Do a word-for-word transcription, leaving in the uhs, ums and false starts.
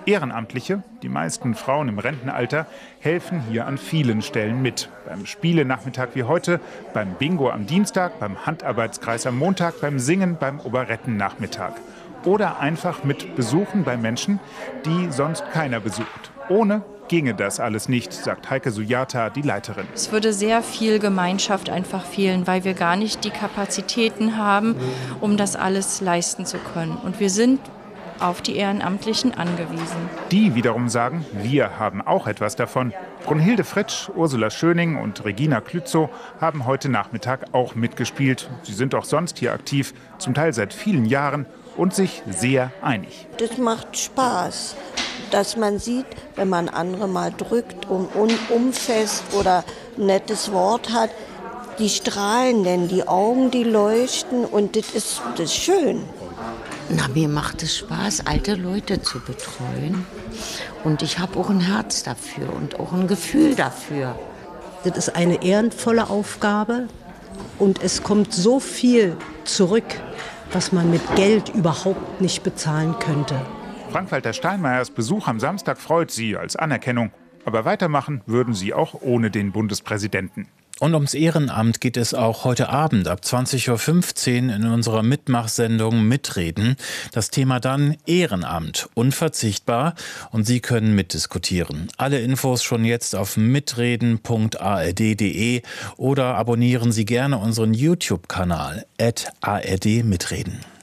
Ehrenamtliche, die meisten Frauen im Rentenalter, helfen hier an vielen Stellen mit. Beim Spielenachmittag wie heute, beim Bingo am Dienstag, beim Handarbeitskreis am Montag, beim Singen, beim Operettennachmittag. Oder einfach mit Besuchen bei Menschen, die sonst keiner besucht. Ohne ginge das alles nicht, sagt Heike Sujata, die Leiterin. Es würde sehr viel Gemeinschaft einfach fehlen, weil wir gar nicht die Kapazitäten haben, um das alles leisten zu können. Und wir sind auf die Ehrenamtlichen angewiesen. Die wiederum sagen, wir haben auch etwas davon. Brunhilde Fritsch, Ursula Schöning und Regina Klützow haben heute Nachmittag auch mitgespielt. Sie sind auch sonst hier aktiv, zum Teil seit vielen Jahren und sich sehr einig. Das macht Spaß, dass man sieht, wenn man andere mal drückt und umfasst oder ein nettes Wort hat, die strahlen denn, die Augen, die leuchten und das ist, das ist schön. Na, mir macht es Spaß, alte Leute zu betreuen. Und ich habe auch ein Herz dafür und auch ein Gefühl dafür. Das ist eine ehrenvolle Aufgabe und es kommt so viel zurück, was man mit Geld überhaupt nicht bezahlen könnte. Frank-Walter Steinmeiers Besuch am Samstag freut sie als Anerkennung. Aber weitermachen würden sie auch ohne den Bundespräsidenten. Und ums Ehrenamt geht es auch heute Abend ab zwanzig Uhr fünfzehn in unserer Mitmachsendung Mitreden. Das Thema dann Ehrenamt, unverzichtbar, und Sie können mitdiskutieren. Alle Infos schon jetzt auf mitreden punkt a r d punkt d e oder abonnieren Sie gerne unseren YouTube-Kanal at A R D Mitreden.